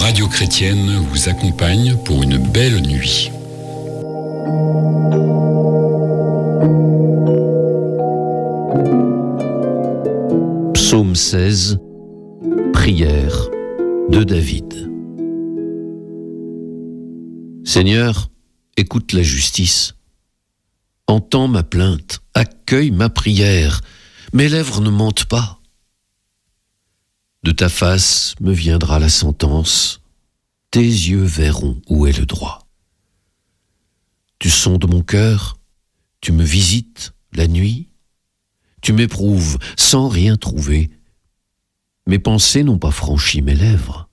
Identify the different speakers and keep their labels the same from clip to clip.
Speaker 1: Radio Chrétienne vous accompagne pour une belle nuit.
Speaker 2: Psaume 16, prière de David. Seigneur, écoute la justice. Entends ma plainte, accueille ma prière. Mes lèvres ne mentent pas. De ta face me viendra la sentence. Tes yeux verront où est le droit. Tu sondes mon cœur, tu me visites la nuit. Tu m'éprouves sans rien trouver. Mes pensées n'ont pas franchi mes lèvres.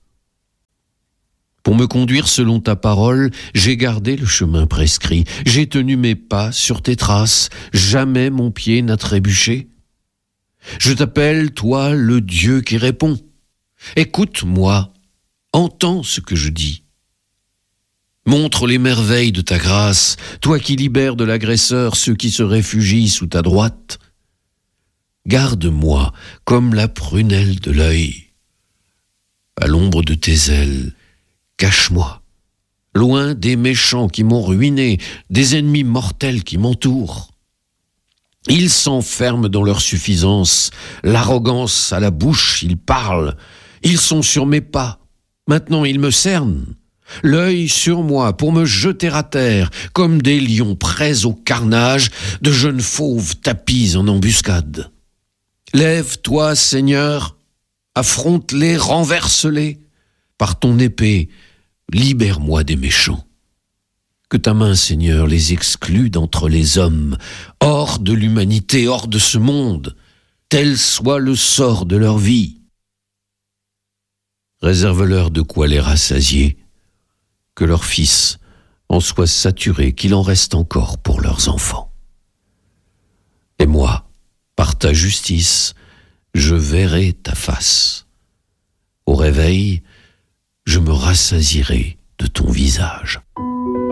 Speaker 2: Pour me conduire selon ta parole, j'ai gardé le chemin prescrit. J'ai tenu mes pas sur tes traces. Jamais mon pied n'a trébuché. Je t'appelle, toi, le Dieu qui répond. Écoute-moi, entends ce que je dis. Montre les merveilles de ta grâce, toi qui libères de l'agresseur ceux qui se réfugient sous ta droite. Garde-moi comme la prunelle de l'œil. À l'ombre de tes ailes, cache-moi, loin des méchants qui m'ont ruiné, des ennemis mortels qui m'entourent. Ils s'enferment dans leur suffisance, l'arrogance à la bouche, ils parlent. Ils sont sur mes pas, maintenant ils me cernent. L'œil sur moi pour me jeter à terre, comme des lions prêts au carnage, de jeunes fauves tapis en embuscade. Lève-toi, Seigneur, affronte-les, renverse-les. Par ton épée, libère-moi des méchants. Que ta main, Seigneur, les exclue d'entre les hommes, hors de l'humanité, hors de ce monde, tel soit le sort de leur vie. Réserve-leur de quoi les rassasier, que leurs fils en soient saturés, qu'il en reste encore pour leurs enfants. Et moi, par ta justice, je verrai ta face. Au réveil, je me rassasierai de ton visage.